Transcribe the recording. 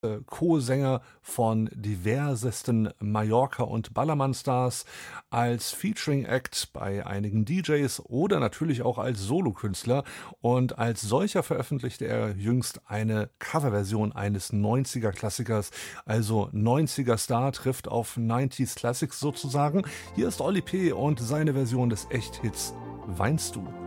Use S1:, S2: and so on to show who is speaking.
S1: Co-Sänger von diversesten Mallorca- und Ballermann-Stars, als Featuring-Act bei einigen DJs oder natürlich auch als Solokünstler. Und als solcher veröffentlichte er jüngst eine Coverversion eines 90er-Klassikers. Also 90er-Star trifft auf 90s Classics sozusagen. Hier ist Oli P. und seine Version des Echt-Hits Weinst du?